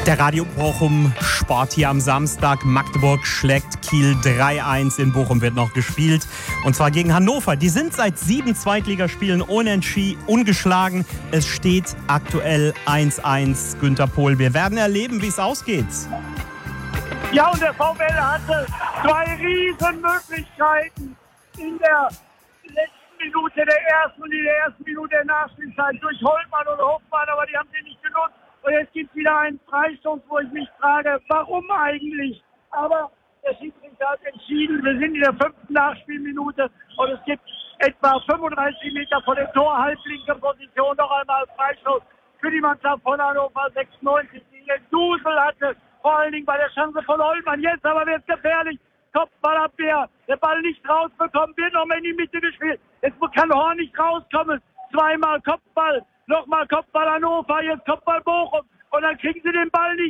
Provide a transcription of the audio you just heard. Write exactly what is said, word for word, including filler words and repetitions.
Der Radio Bochum Sport hier am Samstag. Magdeburg schlägt Kiel drei eins. In Bochum wird noch gespielt. Und zwar gegen Hannover. Die sind seit sieben Zweitligaspielen unentschieden, ungeschlagen. Es steht aktuell eins eins. Günther Pohl, wir werden erleben, wie es ausgeht. Ja, und der VfL hatte zwei Riesenmöglichkeiten in der letzten Minute der ersten und in der ersten Minute der Nachspielzeit durch Holtmann und Hofmann, aber die haben sie nicht genutzt. Und jetzt gibt es wieder einen Freistoß, wo ich mich frage, warum eigentlich? Aber der Schiedsrichter hat entschieden, wir sind in der fünften Nachspielminute und es gibt etwa fünfunddreißig Meter vor der Tor, halblinke Position, noch einmal Freistoß für die Mannschaft von Hannover sechsundneunzig, die den Dusel hatte, vor allen Dingen bei der Chance von Holtmann. Jetzt aber wird es gefährlich. Kopfballabwehr, der Ball nicht rausbekommen, wird nochmal in die Mitte gespielt. Jetzt kann Horn nicht rauskommen. Zweimal Kopfball, nochmal Kopfball Hannover, jetzt Kopfball Bochum. Und dann kriegen sie den Ball nicht.